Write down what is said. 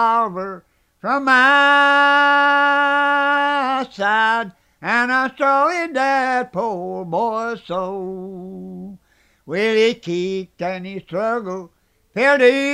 revolver from my side, and I saw in that poor boy's soul. Well, he kicked and he struggled, felt